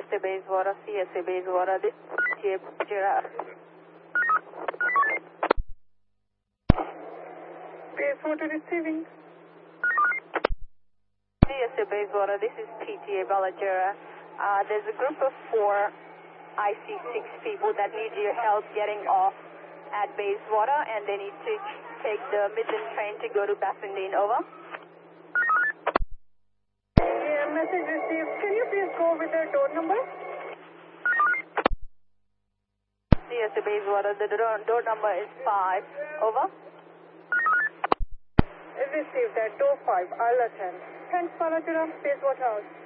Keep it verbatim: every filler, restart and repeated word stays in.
A Bayswater, C S A Bayswater, this is P T A Giraffe. Bayswater receiving. C S A Bayswater, this is P T A Ballajera. Uh, there's a group of four I C six people that need your help getting off at Bayswater, and they need to take the Midland train to go to Bassendean. Over. Yeah, message received. Can you please go with the door number? C S A Bayswater, the door, door number is five. Over. Received that door five. I'll attend. Thanks, Ballajera. Bayswater out.